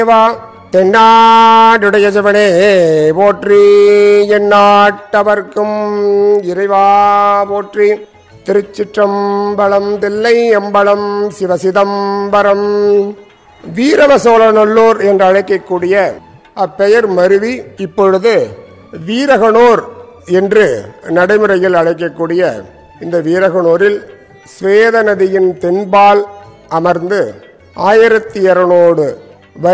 தென்னாடுடைய சிவனே போற்றி, எந்நாட்டவர்க்கும் இறைவா போற்றி. திருச்சிற்றம்பலம். தில்லை அம்பலம் சிவசிதம்பரம். வீரவசோழநல்லூர் என்று அழைக்கக்கூடிய அப்பெயர் மருவி இப்பொழுது வீரகனூர் என்று நடைமுறையில் அழைக்கக்கூடிய இந்த வீரகனூரில் ஸ்வேத நதியின் தென்பால் அமர்ந்து 1200